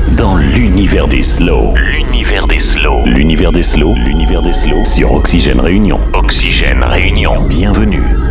dans l'univers des slows. L'univers des slows. L'univers des slows. L'univers des slows sur Oxygène Réunion. Oxygène Réunion. Bienvenue.